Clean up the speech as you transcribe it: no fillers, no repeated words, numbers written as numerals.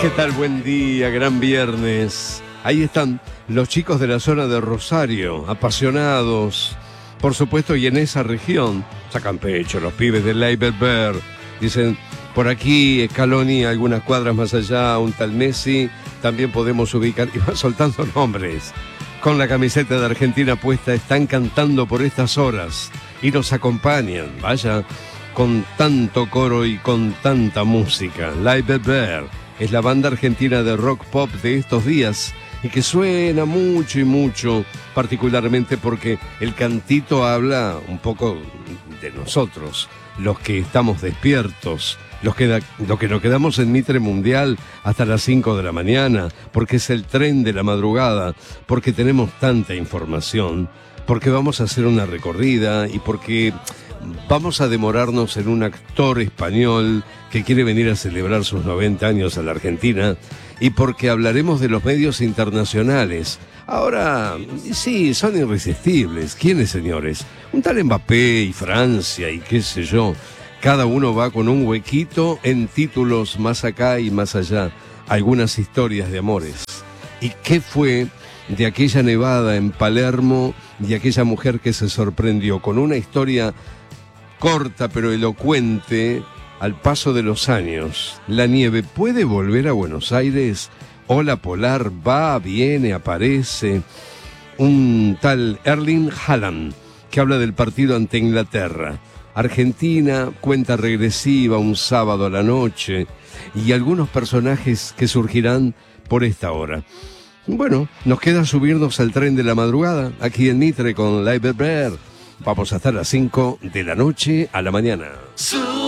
¿Qué tal? Buen día, gran viernes. Ahí están los chicos de la zona de Rosario, apasionados, por supuesto, y en esa región sacan pecho los pibes de Leiberberg. Dicen, por aquí, Scaloni, algunas cuadras más allá, un tal Messi, también podemos ubicar, y van soltando nombres. Con la camiseta de Argentina puesta, están cantando por estas horas y nos acompañan, vaya, con tanto coro y con tanta música. Leiberberg es la banda argentina de rock pop de estos días y que suena mucho y mucho, particularmente porque el cantito habla un poco de nosotros, los que estamos despiertos, los que nos quedamos en Mitre Mundial hasta las 5 de la mañana, porque es el tren de la madrugada, porque tenemos tanta información, porque vamos a hacer una recorrida y porque vamos a demorarnos en un actor español que quiere venir a celebrar sus 90 años a la Argentina y porque hablaremos de los medios internacionales. Ahora, sí, son irresistibles. ¿Quiénes, señores? Un tal Mbappé y Francia y qué sé yo. Cada uno va con un huequito en títulos más acá y más allá. Algunas historias de amores. ¿Y qué fue de aquella nevada en Palermo y aquella mujer que se sorprendió con una historia corta pero elocuente al paso de los años? ¿La nieve puede volver a Buenos Aires? Ola polar va, viene, aparece. Un tal Erling Haaland que habla del partido ante Inglaterra. Argentina, cuenta regresiva, un sábado a la noche, y algunos personajes que surgirán por esta hora. Bueno, nos queda subirnos al tren de la madrugada, aquí en Mitre con Leiberberg. Vamos hasta las 5 de la noche a la mañana.